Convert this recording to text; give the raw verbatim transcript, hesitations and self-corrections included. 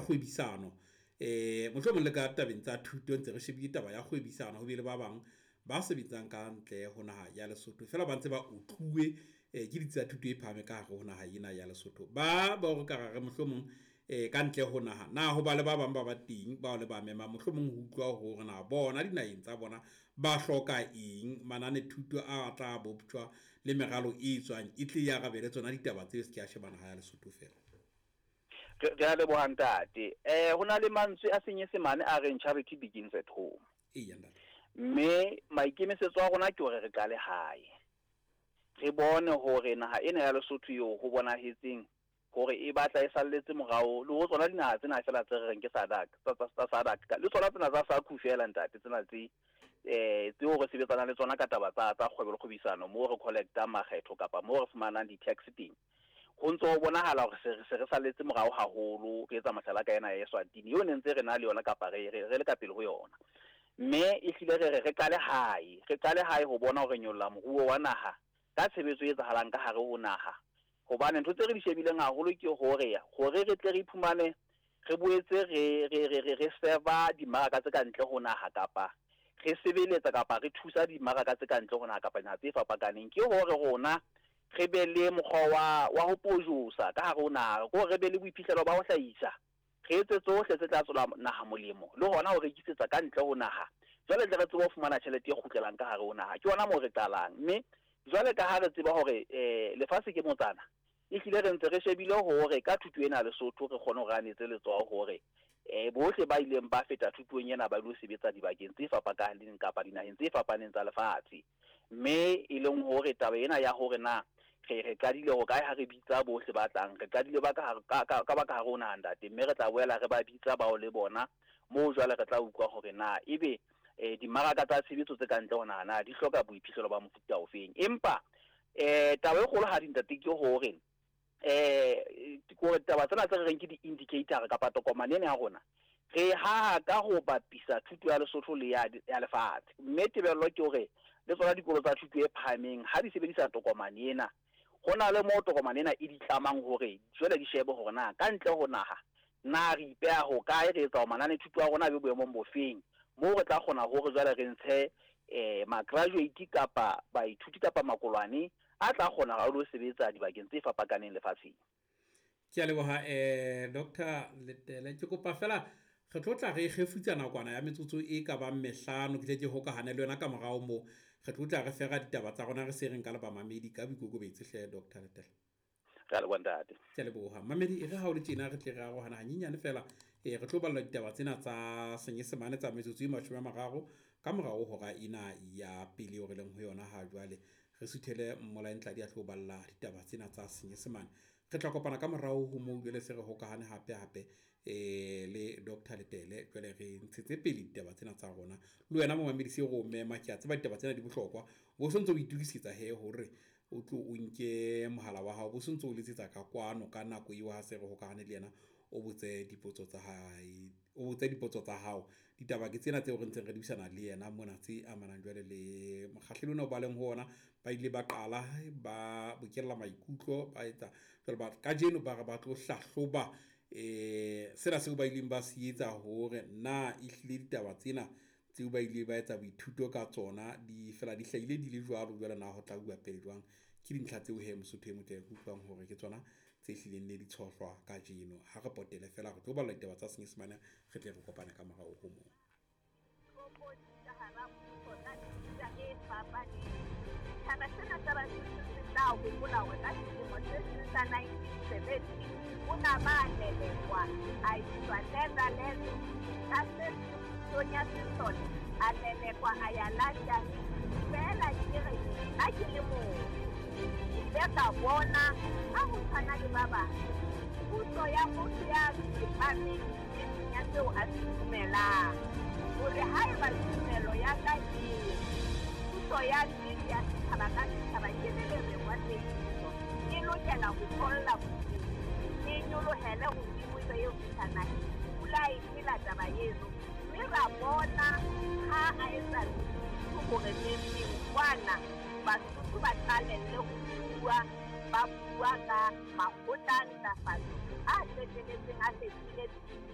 kgwebisano eh mohlomong le ka tabeng tsa thuto ntse re shebile taba ya kgwebisano ho bile ba bang ba sebetsang ka ntle ho naha ya Lesotho fela ba ntse ba utluwe eh ke ditsa thuto e phame ka hare ho naha ena ya Lesotho ba ba re ka re mohlomong eh ka ntle ho naha na ho ba le ba bang ba ba teng ba le ba mema mohlomong ho utlwa ho rena bona dinaheng tsa bona ba hloka eng manane thuto a tla boptjwa le meralo e tswang e tle ya rabele tsona ditaba tse se ke a shebana ha ya Lesotho fela ke a le bohantate eh hona le mantswe a senyesemane a reng charity begins at home e yanda mme maikemisetso a rona ke hore re ka le hae re bone hore naha ena ya Lesotho yo ho bona hetseng hore e batla e salletse morao le ho tsona dinaha tsena fela tse re reng ke sadak tsa sadak le tsona tsena tsa sa khufela ntate tsena tse eh tse ho re sebetsana le tsona ka taba tsa tsa kgwebo le kgwebisano mo re collecta makgetho kapa mo re fumanang di tax teng ho ntso ho bonahala hore se se re salletse morao haholo re etsa mashala ka ena ya Eswatini yo ne ntse re na le yona kapa re re le ka pele ho yona mme e hlile re re ka le hae re ka le hae ho bona hore nyolla moruo wa naha ka tshebetso e etsahalang ka hare ho naha hobane ntho tse re di shebileng haholo ke hore ya hore re tle re iphumane re boetse re re re re serva di maraka tse ka ntle ho naha kapa re sebeletsa kapa re thusa di maraka tse ka ntle ho naha kapa dinaha tse fapakaneng ke hore rona re be le mokgwa wa ho pojosa ka hare ho naha go re be le boiphihlelo ba ho hlahisa re etse tsohle tse tla tswela naha molemo le hona ho rekisetsa ka ntle ho naha jwale tle re tsebo ho fumana tjhelete e kgutlelang ka hare ho naha ke ona mo re qalang mme jwale ka ha re tseba hore eh lefatshe ke motsana e hlile re ntse re shebile hore ka thuto ena Lesotho re kgone ho ranetse letsoho hore eh bohle ba ileng ba feta thutong ena ba lo sebetsa dibakeng tse fapakaneng kapa dinaheng tse fapaneng tsa lefatshe mme e leng hore taba ena ya hore na re re kadile ho kae ha re bitsa bohle ba tlang re kadile ba ka ka ba ka hare ho naha ntate mme re tla boela re ba bitsa ba o le bona mo jwale re tla utlwa hore na ebe eh di maraka tsa tshebetso tse ka ntle ho naha na di hloka boiphihlelo ba mofuta ofeng empa eh taba e kgolo ha di ntate ke hore eh ko taba tsena tse re reng ke di indicator kapa tokomane ya rona re ha ka ho bapisa thuto ya Lesotho le ya ya lefatshe mme tebello ke hore le tsona dikolo tsa thuto e phameng ha di sebedisa tokomane ena hona le mo tokomane ena e di tlamang hore jwale di shebe hore na ka ntle ho naha na re ipeha ho kae re etsa manane thuto ya rona be boemong bofeng mo re tla khona hore jwale re ntshe eh ma graduate kapa baithuti kapa makolwane a tla khona ha lo sebetsa dibakeng tse fapakaneng lefatsheng ke a leboha eh Doctor Letele ke kopa fela re tlotla re gefutsa nakwana ya metsotso e ka ba mehlano ke ke hokahane le yona ka morao mo re tlotla re fera ditaba tsa rona re se reng ka le ba mamedi ka bikokobetse hle Doctor Letele ka le bontate ke le boha mamedi e re ha o le tjena re tle re go hana hanyenyane fela e re tlo balla ditaba tsena tsa senyesemane tsa metsotso e mashome a mararo ka morao hora ina ya pele o re leng ho yona ha jwale re suthele mmolaeng tla di a tlo balla ditaba tsena tsa senyesemane re tla kopana ka morao ho mo le se re hokahane hape hape eh le Doctor Letele jwale re ntshetse pele ditaba tsena tsa rona le wena mo mamedisi go mema ke a tseba ditaba tsena di bohlokwa bo sontso o itukisetsa he hore o tlo o nke mohala wa hao bo sontso o letsetsa ka kwano ka nako e wa se re hokahane le yena o botse dipotso tsa hae o botse dipotso tsa hao ditaba ke tsena tse o rentseng re dibisana le yena mona tse amanang jwale le mokgahlelo o ba leng ho ona ba ile ba qala ba bokella maikutlo ba etsa jwale ba ka jeno ba ba tlo hlahloba eh sena se ba ileng ba se etsa hore na e hlile ditaba tsena tseo ba ile ba etsa boithuto ka tsona di fela di hlaile di le jwalo jwale na ho tla bua pele jwang ke dintlha tseo he Mosotho e motle go utlwang hore ke tsona tse hlileng ne di tshohlwa ka jeno ha re potele fela re tlo balla ditaba tsa senyesemane re tle re kopana ka morao ho mo Sonia Simpson alelekwa ayalanda fela kire a ke le mo ile ka bona a go tshwana le ba bang puso ya motho ya tsepameng ya tseo a se dumelang gore ha e ba tumelo ya ka ke puso ya nnete ya setšhaba ka setšhaba ke le le rengwa tsebiso e lokela go tholla boteng e nyolohele godimo tse eo setšhanang pula e phela taba eno ra bona ha a etsa go gore neng kwana Basotho ba tlalelle go bua ba bua ka makgotla a ntlafatso a tletleletseng a fetile